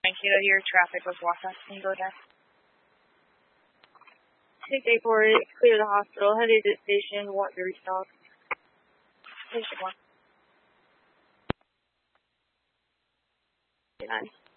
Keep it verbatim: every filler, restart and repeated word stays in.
Kilo here, traffic with Wasatch. Can you go down? Take eight four eight, clear the hospital, headed to station, want to restock. Station one. Nine.